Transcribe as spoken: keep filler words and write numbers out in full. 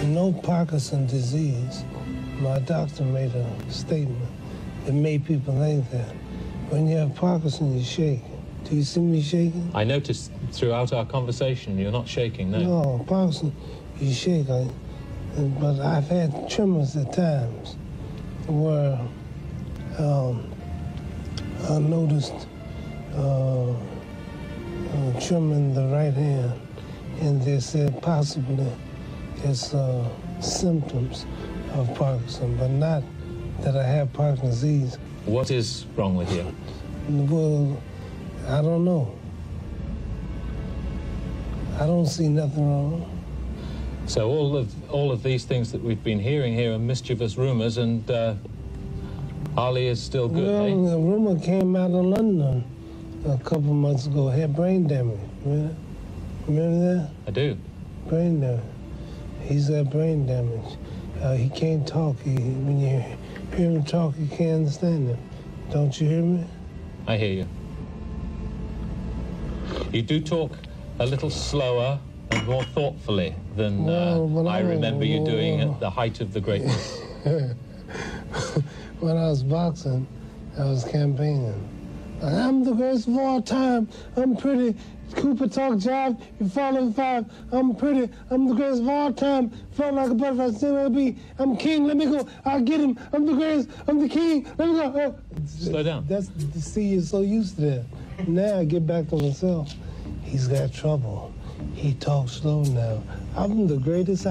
no Parkinson's disease. My doctor made a statement that made people think that when you have Parkinson's, you shake. Do you see me shaking? I noticed throughout our conversation you're not shaking, no. No, Parkinson's, you shake. I, but I've had tremors at times where um, I noticed uh, uh, tremor in the right hand, and they said possibly it's uh, symptoms of Parkinson's, but not that I have Parkinson's disease. What is wrong with you? Well, I don't know. I don't see nothing wrong. So all of all of these things that we've been hearing here are mischievous rumors, and uh, Arlie is still good, Well, eh? the rumor came out of London a couple months ago. Had brain damage. Remember, Remember that? I do. Brain damage. He's got brain damage. Uh, he can't talk. He, when you hear him talk, you can't understand him. Don't you hear me? I hear you. You do talk a little slower and more thoughtfully than uh, well, I I remember you doing well, at the height of the greatness. When I was boxing, I was campaigning. I'm the greatest of all time. I'm pretty. Cooper talk job. You fall in five. I'm pretty. I'm the greatest of all time. Felt like a butterfly. Still will be. I'm king. Let me go. I'll get him. I'm the greatest. I'm the king. Let me go. Oh. Slow down. That's see. You're so used to that. Now I get back to myself. He's got trouble. He talks slow now. I'm the greatest.